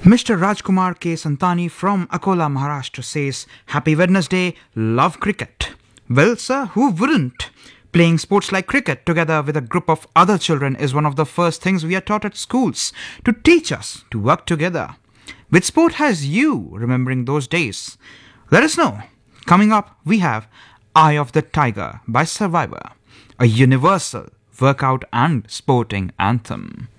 Mr. Rajkumar K. Santani from Akola, Maharashtra says, Happy Wednesday, love cricket. Well, sir, who wouldn't? Playing sports like cricket together with a group of other children is one of the first things we are taught at schools to teach us to work together. Which sport has you remembering those days? Let us know. Coming up, we have Eye of the Tiger by Survivor, a universal workout and sporting anthem.